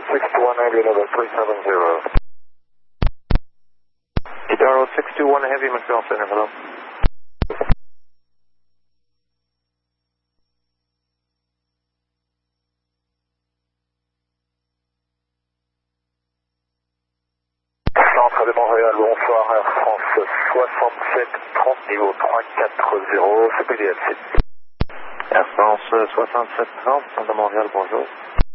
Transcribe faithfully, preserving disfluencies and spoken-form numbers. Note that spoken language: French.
six two one Heavy, level three seven zero. Darrow six two one Heavy, Montreal Center, hello. Centre de Montréal, bonsoir, Air France soixante-sept trente, niveau trois quatre zéro, C P D L C. Air France soixante-sept trente, Centre de Montréal, bonjour.